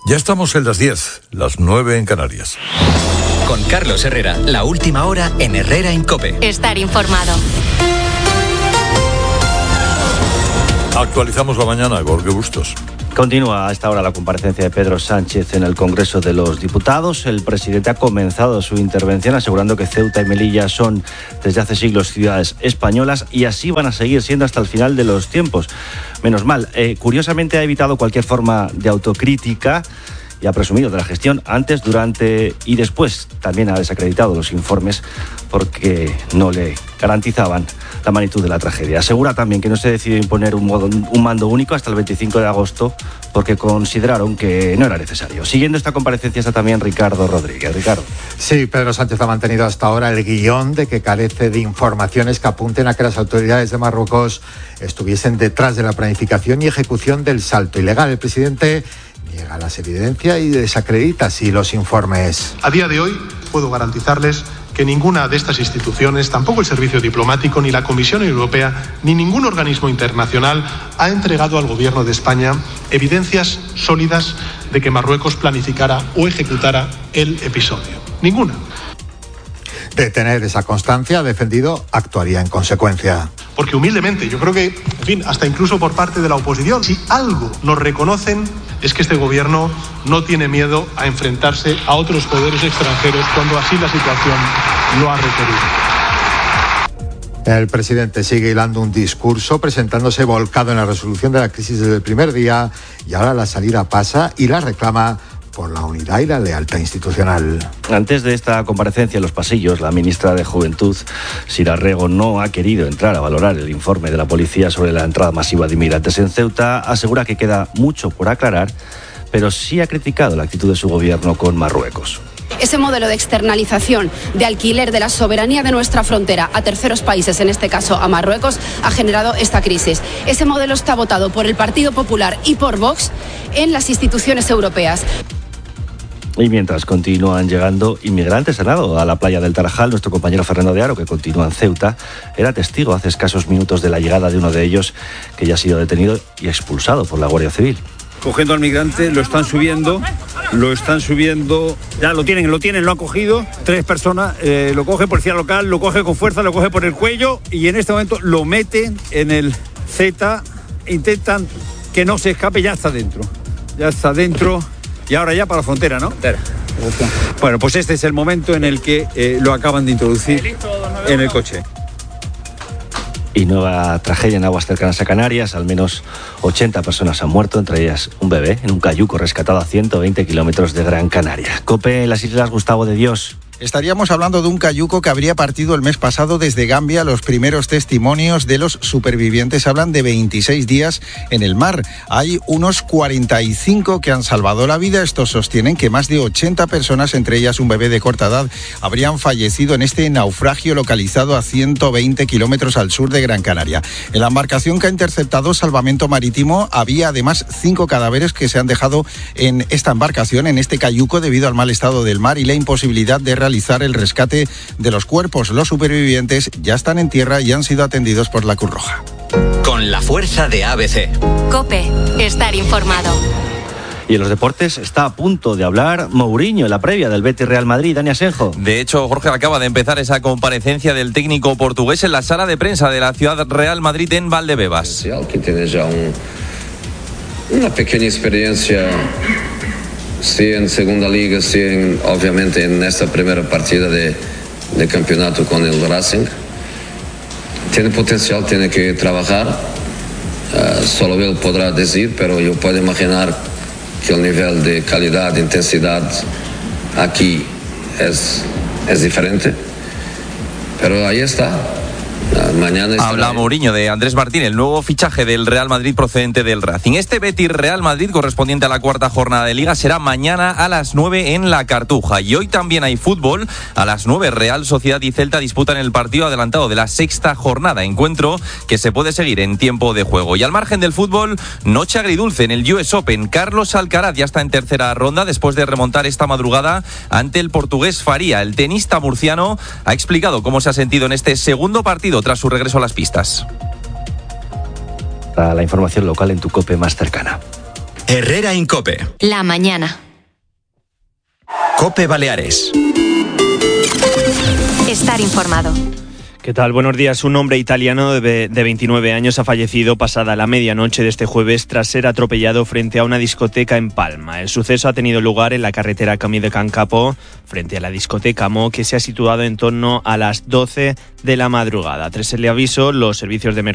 Ya estamos en las 10, las 9 en Canarias. Con Carlos Herrera, la última hora en Herrera en COPE. Estar informado. Actualizamos la mañana, Jorge Bustos. Continúa a esta hora la comparecencia de Pedro Sánchez en el Congreso de los Diputados. El presidente ha comenzado su intervención asegurando que Ceuta y Melilla son desde hace siglos ciudades españolas y así van a seguir siendo hasta el final de los tiempos. Menos mal. Curiosamente ha evitado cualquier forma de autocrítica y ha presumido de la gestión antes, durante y después. También ha desacreditado los informes porque no le garantizaban la magnitud de la tragedia. Asegura también que no se decidió imponer un mando único hasta el 25 de agosto porque consideraron que no era necesario. Siguiendo esta comparecencia está también Ricardo Rodríguez. Ricardo. Sí, Pedro Sánchez ha mantenido hasta ahora el guión de que carece de informaciones que apunten a que las autoridades de Marruecos estuviesen detrás de la planificación y ejecución del salto ilegal. El presidente niega las evidencias y desacredita así los informes. A día de hoy puedo garantizarles que ninguna de estas instituciones, tampoco el Servicio Diplomático, ni la Comisión Europea, ni ningún organismo internacional ha entregado al Gobierno de España evidencias sólidas de que Marruecos planificara o ejecutara el episodio. Ninguna. De tener esa constancia, ha defendido, actuaría en consecuencia. Porque humildemente, yo creo que, en fin, hasta incluso por parte de la oposición, si algo nos reconocen es que este gobierno no tiene miedo a enfrentarse a otros poderes extranjeros cuando así la situación lo ha requerido. El presidente sigue hilando un discurso, presentándose volcado en la resolución de la crisis desde el primer día y ahora la salida pasa y la reclama por la unidad y la lealtad institucional. Antes de esta comparecencia en los pasillos, la ministra de Juventud, Sira Rego, no ha querido entrar a valorar el informe de la policía sobre la entrada masiva de inmigrantes en Ceuta. Asegura que queda mucho por aclarar, pero sí ha criticado la actitud de su gobierno con Marruecos. Ese modelo de externalización, de alquiler de la soberanía de nuestra frontera a terceros países, en este caso a Marruecos, ha generado esta crisis. Ese modelo está votado por el Partido Popular y por Vox en las instituciones europeas. Y mientras continúan llegando inmigrantes a la playa del Tarajal, nuestro compañero Fernando de Aro, que continúa en Ceuta, era testigo hace escasos minutos de la llegada de uno de ellos, que ya ha sido detenido y expulsado por la Guardia Civil. Cogiendo al migrante, lo están subiendo, ya lo tienen, lo han cogido, 3 personas, lo coge policía local, lo coge con fuerza, lo coge por el cuello y en este momento lo meten en el Z, intentan que no se escape, ya está dentro. Y ahora ya para la frontera, ¿no? Bueno, pues este es el momento en el que lo acaban de introducir en el coche. Y nueva tragedia en aguas cercanas a Canarias. Al menos 80 personas han muerto, entre ellas un bebé, en un cayuco rescatado a 120 kilómetros de Gran Canaria. COPE en las Islas Gustavo de Dios. Estaríamos hablando de un cayuco que habría partido el mes pasado desde Gambia. Los primeros testimonios de los supervivientes hablan de 26 días en el mar. Hay unos 45 que han salvado la vida. Estos sostienen que más de 80 personas, entre ellas un bebé de corta edad, habrían fallecido en este naufragio localizado a 120 kilómetros al sur de Gran Canaria. En la embarcación que ha interceptado Salvamento Marítimo había además 5 cadáveres que se han dejado en esta embarcación, en este cayuco, debido al mal estado del mar y la imposibilidad de realizar el rescate de los cuerpos. Los supervivientes ya están en tierra y han sido atendidos por la Cruz Roja. Con la fuerza de ABC. COPE, estar informado. Y en los deportes está a punto de hablar Mourinho en la previa del Betis Real Madrid. Dani Asenjo. De hecho, Jorge, acaba de empezar esa comparecencia del técnico portugués en la sala de prensa de la Ciudad Real Madrid en Valdebebas. Que tiene ya una pequeña experiencia, sí en segunda liga, sí obviamente en esta primera partida de campeonato con el Racing. Tiene potencial, tiene que trabajar, solo él podrá decir, pero yo puedo imaginar que el nivel de calidad, de intensidad aquí es diferente, pero ahí está. Mañana habla Mourinho de Andrés Martín, el nuevo fichaje del Real Madrid procedente del Racing. Este Betis Real Madrid, correspondiente a la 4ª jornada de Liga, será mañana a las 9 en La Cartuja. Y hoy también hay fútbol. A las 9, Real Sociedad y Celta disputan el partido adelantado de la 6ª jornada. Encuentro que se puede seguir en tiempo de juego. Y al margen del fútbol, noche agridulce en el US Open. Carlos Alcaraz ya está en tercera ronda después de remontar esta madrugada ante el portugués Faria. El tenista murciano ha explicado cómo se ha sentido en este segundo partido tras su regreso a las pistas. La información local en tu COPE más cercana. Herrera Incope. La mañana. Cope Baleares. Estar informado. ¿Qué tal? Buenos días. Un hombre italiano de 29 años ha fallecido pasada la medianoche de este jueves tras ser atropellado frente a una discoteca en Palma. El suceso ha tenido lugar en la carretera Camí de Can Capó, frente a la discoteca Mo, que se ha situado en torno a las 12 de la madrugada. Tras el aviso, los servicios de emergencia